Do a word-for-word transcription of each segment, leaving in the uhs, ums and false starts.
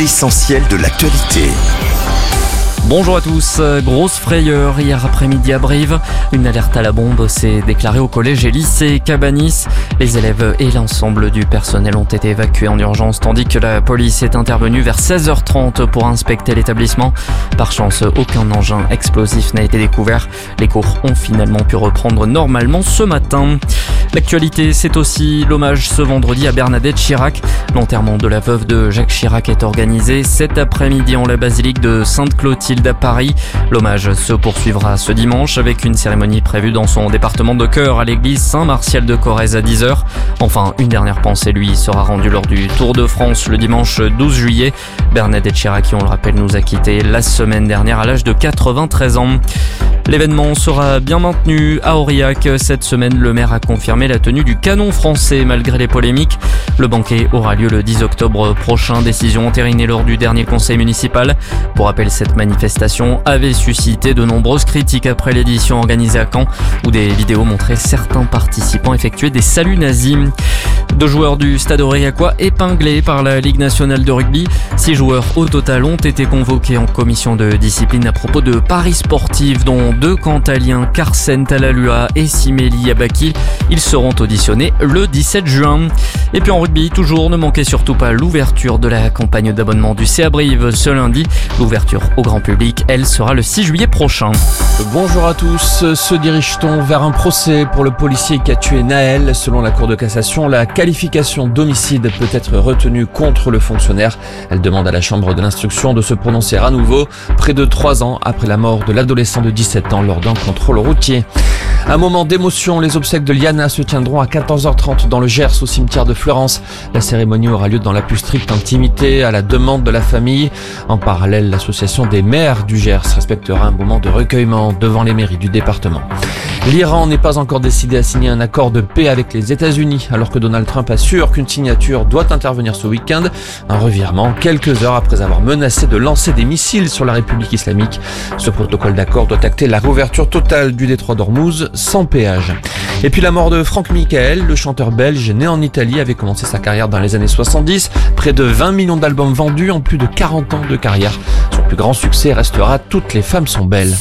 l'essentiel de l'actualité. Bonjour à tous, grosse frayeur hier après-midi à Brive. Une alerte à la bombe s'est déclarée au collège et lycée Cabanis. Les élèves et l'ensemble du personnel ont été évacués en urgence tandis que la police est intervenue vers seize heures trente pour inspecter l'établissement. Par chance, aucun engin explosif n'a été découvert. Les cours ont finalement pu reprendre normalement ce matin. L'actualité, c'est aussi l'hommage ce vendredi à Bernadette Chirac. L'enterrement de la veuve de Jacques Chirac est organisé cet après-midi en la basilique de Sainte-Clotilde à Paris. L'hommage se poursuivra ce dimanche avec une cérémonie prévue dans son département de cœur à l'église Saint-Martial de Corrèze à dix heures. Enfin, une dernière pensée lui sera rendue lors du Tour de France le dimanche douze juillet. Bernadette Chirac, qui on le rappelle, nous a quittés la semaine dernière à l'âge de quatre-vingt-treize ans. L'événement sera bien maintenu à Aurillac. Cette semaine, le maire a confirmé la tenue du canon français malgré les polémiques. Le banquet aura lieu le dix octobre prochain, décision entérinée lors du dernier conseil municipal. Pour rappel, cette manifestation avait suscité de nombreuses critiques après l'édition organisée à Caen, où des vidéos montraient certains participants effectuer des saluts nazis. Deux joueurs du Stade aurillacois épinglés par la Ligue nationale de rugby. Six joueurs au total ont été convoqués en commission de discipline à propos de paris sportifs, dont deux Cantaliens, Carsen Talalua et Simeli Abaki. Ils seront auditionnés le dix-sept juin. Et puis en rugby, toujours, ne manquez surtout pas l'ouverture de la campagne d'abonnement du C A Brive ce lundi. L'ouverture au grand public, elle, sera le six juillet prochain. Bonjour à tous. Se dirige-t-on vers un procès pour le policier qui a tué Naël? Selon la Cour de cassation, la qualification d'homicide peut être retenue contre le fonctionnaire. Elle demande à la Chambre de l'instruction de se prononcer à nouveau, près de trois ans après la mort de l'adolescent de dix-sept ans lors d'un contrôle routier. Un moment d'émotion, les obsèques de Liana se tiendront à quatorze heures trente dans le Gers au cimetière de Fleurance. La cérémonie aura lieu dans la plus stricte intimité à la demande de la famille. En parallèle, l'association des maires du Gers respectera un moment de recueillement devant les mairies du département. L'Iran n'est pas encore décidé à signer un accord de paix avec les États-Unis, alors que Donald Trump assure qu'une signature doit intervenir ce week-end. Un revirement quelques heures après avoir menacé de lancer des missiles sur la République islamique. Ce protocole d'accord doit acter la réouverture totale du détroit d'Ormuz sans péage. Et puis la mort de Franck Michael, le chanteur belge né en Italie, avait commencé sa carrière dans les années soixante-dix. Près de vingt millions d'albums vendus en plus de quarante ans de carrière. Son plus grand succès restera Toutes les femmes sont belles.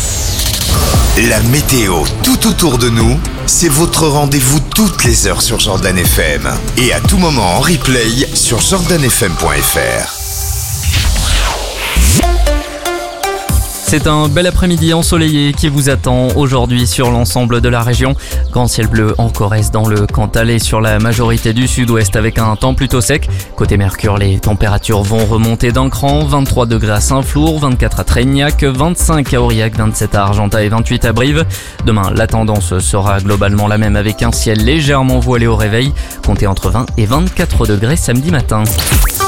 La météo tout autour de nous, c'est votre rendez-vous toutes les heures sur Jordan F M. Et à tout moment en replay sur jordan f m point f r. C'est un bel après-midi ensoleillé qui vous attend aujourd'hui sur l'ensemble de la région. Grand ciel bleu en Corrèze, dans le Cantal et sur la majorité du sud-ouest avec un temps plutôt sec. Côté Mercure, les températures vont remonter d'un cran. vingt-trois degrés à Saint-Flour, vingt-quatre à Tréignac, vingt-cinq à Aurillac, vingt-sept à Argentat et vingt-huit à Brive. Demain, la tendance sera globalement la même avec un ciel légèrement voilé au réveil. Comptez entre vingt et vingt-quatre degrés samedi matin.